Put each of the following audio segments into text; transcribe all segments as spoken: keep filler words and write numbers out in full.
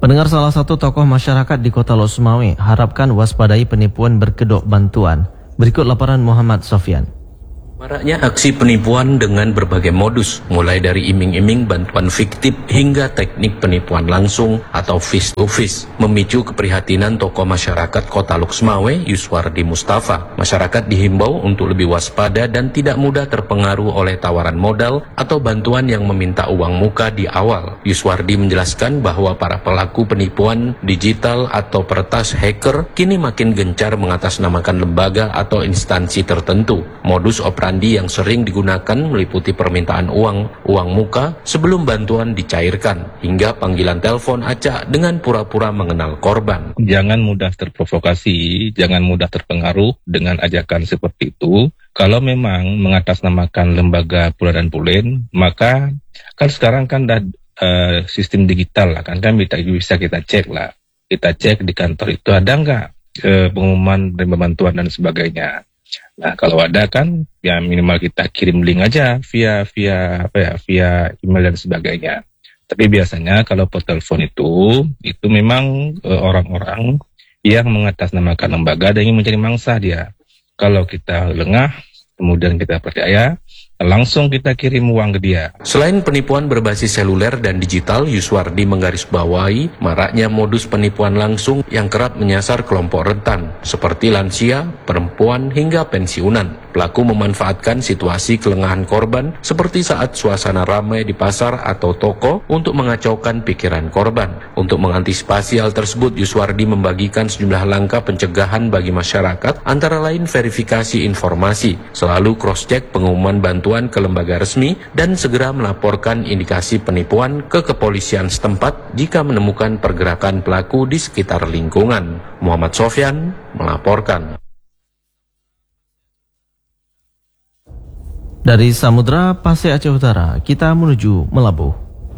Pendengar, salah satu tokoh masyarakat di Kota Lok Sumawe harapkan waspadai penipuan berkedok bantuan. Berikut laporan Muhammad Sofyan. Maraknya aksi penipuan dengan berbagai modus, mulai dari iming-iming bantuan fiktif hingga teknik penipuan langsung atau face to face, memicu keprihatinan tokoh masyarakat Kota Lok Sumawe, Yuswardi Mustafa. Masyarakat dihimbau untuk lebih waspada dan tidak mudah terpengaruh oleh tawaran modal atau bantuan yang meminta uang muka di awal. Yuswardi menjelaskan bahwa para pelaku penipuan digital atau peretas hacker kini makin gencar mengatasnamakan lembaga atau instansi tertentu. Modus operandi yang sering digunakan meliputi permintaan uang, uang muka sebelum bantuan dicairkan, hingga panggilan telepon acak dengan pura-pura mengenal korban. Jangan mudah terprovokasi, jangan mudah terpengaruh dengan ajakan seperti itu. Kalau memang mengatasnamakan lembaga pula dan pulen, maka kan sekarang kan ada uh, sistem digital lah, kan kan bisa kita cek lah, kita cek di kantor itu ada nggak uh, pengumuman dan bantuan dan sebagainya. Nah, kalau ada kan ya minimal kita kirim link aja via via apa ya via email dan sebagainya. Tapi biasanya kalau per telepon itu itu memang e, orang-orang yang mengatasnamakan lembaga dan ingin mencari mangsa dia. Kalau kita lengah, kemudian kita percaya, langsung kita kirim uang ke dia. Selain penipuan berbasis seluler dan digital, Yuswardi menggarisbawahi maraknya modus penipuan langsung yang kerap menyasar kelompok rentan, seperti lansia, perempuan, hingga pensiunan. Pelaku memanfaatkan situasi kelengahan korban, seperti saat suasana ramai di pasar atau toko, untuk mengacaukan pikiran korban. Untuk mengantisipasi hal tersebut, Yuswardi membagikan sejumlah langkah pencegahan bagi masyarakat, antara lain verifikasi informasi, selalu cross-check pengumuman bantuan ke lembaga resmi, dan segera melaporkan indikasi penipuan ke kepolisian setempat jika menemukan pergerakan pelaku di sekitar lingkungan. Muhammad Sofyan melaporkan. Dari Samudra Pasir Aceh Utara, kita menuju Melabuh.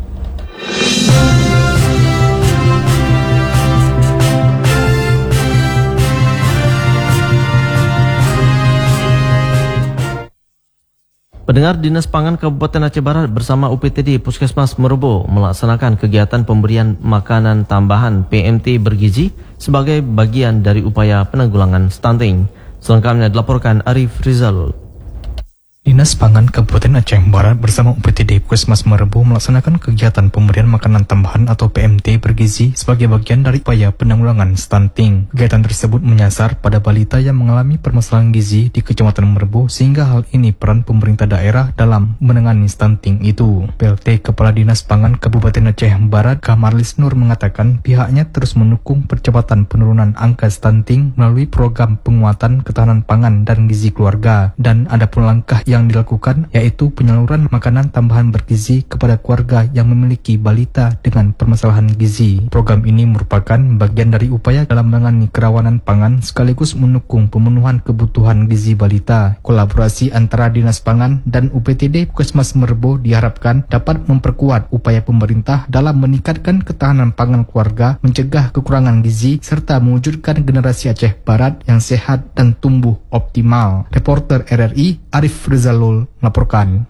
Pendengar, Dinas Pangan Kabupaten Aceh Barat bersama U P T D Puskesmas Merobo melaksanakan kegiatan pemberian makanan tambahan P M T bergizi sebagai bagian dari upaya penanggulangan stunting. Selengkapnya dilaporkan Arif Rizal. Dinas Pangan Kabupaten Aceh Barat bersama U P T D Puskesmas Merobo melaksanakan kegiatan pemberian makanan tambahan atau P M T bergizi sebagai bagian dari upaya penanggulangan stunting. Kegiatan tersebut menyasar pada balita yang mengalami permasalahan gizi di Kecamatan Merobo, sehingga hal ini peran pemerintah daerah dalam menangani stunting itu. P L T Kepala Dinas Pangan Kabupaten Aceh Barat, Kamarlis Nur, mengatakan pihaknya terus mendukung percepatan penurunan angka stunting melalui program penguatan ketahanan pangan dan gizi keluarga, dan ada pun langkah yang dilakukan yaitu penyaluran makanan tambahan bergizi kepada keluarga yang memiliki balita dengan permasalahan gizi. Program ini merupakan bagian dari upaya dalam menangani kerawanan pangan sekaligus mendukung pemenuhan kebutuhan gizi balita. Kolaborasi antara Dinas Pangan dan U P T D Puskesmas Merobo diharapkan dapat memperkuat upaya pemerintah dalam meningkatkan ketahanan pangan keluarga, mencegah kekurangan gizi, serta mewujudkan generasi Aceh Barat yang sehat dan tumbuh optimal. Reporter R R I Arif Rizalul melaporkan.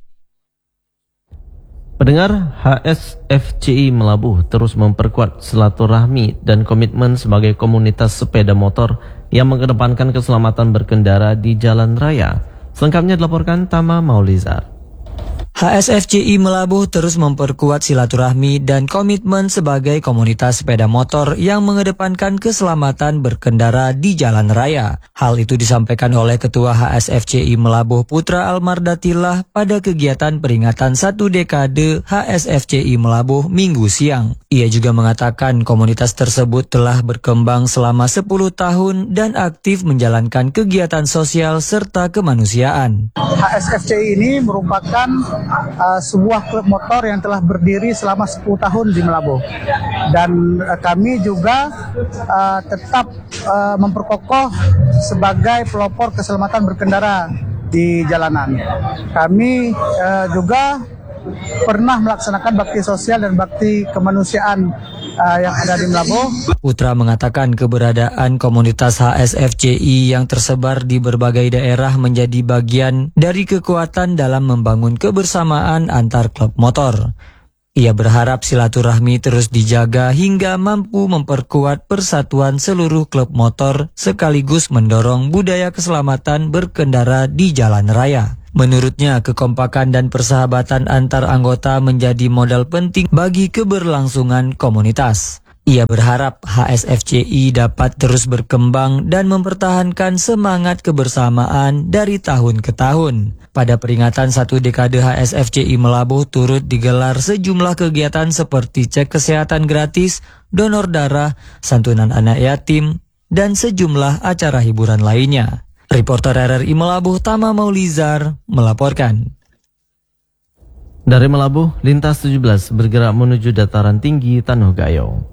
Pendengar, H S F C I Melabuh terus memperkuat silaturahmi dan komitmen sebagai komunitas sepeda motor yang mengedepankan keselamatan berkendara di jalan raya. Selengkapnya dilaporkan Tama Maulizar. H S F C I Melabuh terus memperkuat silaturahmi dan komitmen sebagai komunitas sepeda motor yang mengedepankan keselamatan berkendara di jalan raya. Hal itu disampaikan oleh Ketua H S F C I Melabuh Putra Almardatillah pada kegiatan peringatan satu dekade H S F C I Melabuh Minggu siang. Ia juga mengatakan komunitas tersebut telah berkembang selama sepuluh tahun dan aktif menjalankan kegiatan sosial serta kemanusiaan. H S F C I ini merupakan uh, sebuah klub motor yang telah berdiri selama sepuluh tahun di Melabuh, dan uh, kami juga uh, tetap uh, memperkokoh sebagai pelopor keselamatan berkendara di jalanan. Kami uh, juga pernah melaksanakan bakti sosial dan bakti kemanusiaan uh, yang ada di Melabuh. Putra mengatakan keberadaan komunitas H S F C I yang tersebar di berbagai daerah menjadi bagian dari kekuatan dalam membangun kebersamaan antar klub motor. Ia berharap silaturahmi terus dijaga hingga mampu memperkuat persatuan seluruh klub motor sekaligus mendorong budaya keselamatan berkendara di jalan raya. Menurutnya, kekompakan dan persahabatan antar anggota menjadi modal penting bagi keberlangsungan komunitas. Ia berharap H S F C I dapat terus berkembang dan mempertahankan semangat kebersamaan dari tahun ke tahun. Pada peringatan satu dekade H S F C I Melabuh turut digelar sejumlah kegiatan seperti cek kesehatan gratis, donor darah, santunan anak yatim, dan sejumlah acara hiburan lainnya. Reporter R R I Melabuh Tama Maulizar melaporkan. Dari Melabuh, lintas tujuh belas bergerak menuju dataran tinggi Tanuh Gayo.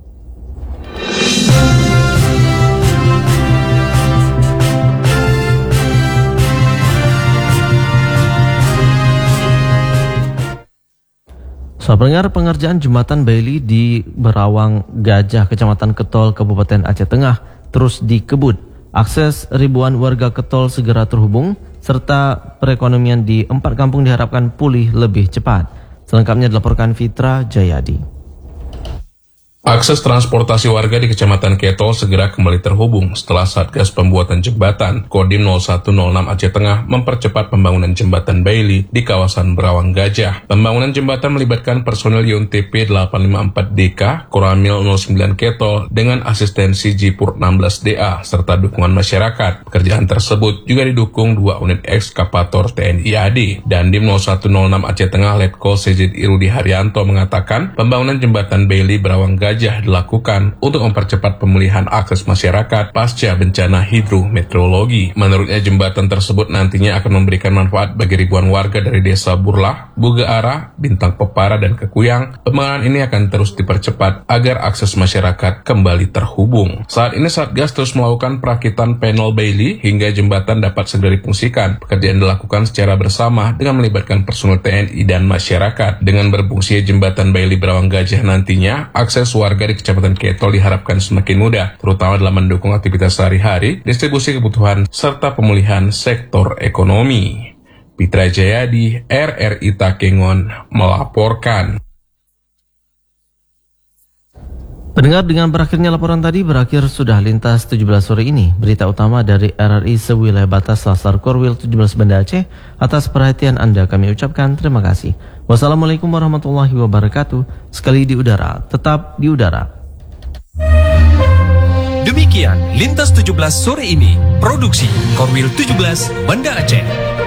Sahabat pendengar, pengerjaan jembatan Bailey di Berawang Gajah, Kecamatan Ketol, Kabupaten Aceh Tengah terus dikebut. Akses ribuan warga Ketol segera terhubung, serta perekonomian di empat kampung diharapkan pulih lebih cepat. Selengkapnya dilaporkan Fitra Jayadi. Akses transportasi warga di Kecamatan Ketol segera kembali terhubung setelah Satgas Pembuatan Jembatan Kodim nol satu nol enam Aceh Tengah mempercepat pembangunan jembatan Bailey di kawasan Berawang Gajah. Pembangunan jembatan melibatkan personel Y U N T P delapan lima empat D K, Koramil nol sembilan Ketol dengan asistensi Jipur enam belas D A serta dukungan masyarakat. Pekerjaan tersebut juga didukung dua unit ekskavator T N I A D. Dandim nol satu nol enam Aceh Tengah Letkol C Z Irudi Haryanto mengatakan pembangunan jembatan Bailey Berawang Gajah dilakukan untuk mempercepat pemulihan akses masyarakat pasca bencana hidrometeorologi. Menurutnya jembatan tersebut nantinya akan memberikan manfaat bagi ribuan warga dari desa Burlah, Bugaara, Bintang Pepara, dan Kekuyang. Pembangunan ini akan terus dipercepat agar akses masyarakat kembali terhubung. Saat ini Satgas terus melakukan perakitan panel Bailey hingga jembatan dapat segera difungsikan. Pekerjaan dilakukan secara bersama dengan melibatkan personel T N I dan masyarakat. Dengan berfungsi jembatan Bailey Berawang Gajah nantinya, akses warga di Kecamatan Ketol diharapkan semakin mudah, terutama dalam mendukung aktivitas sehari-hari, distribusi kebutuhan, serta pemulihan sektor ekonomi. Fitra Jayadi, R R I Takengon, melaporkan. Pendengar, dengan berakhirnya laporan tadi, berakhir sudah lintas tujuh belas sore ini. Berita utama dari R R I sewilayah batas Sasar Korwil tujuh belas Banda Aceh. Atas perhatian Anda kami ucapkan terima kasih. Wassalamualaikum warahmatullahi wabarakatuh. Sekali di udara, tetap di udara. Demikian lintas tujuh belas sore ini. Produksi Korwil tujuh belas Banda Aceh.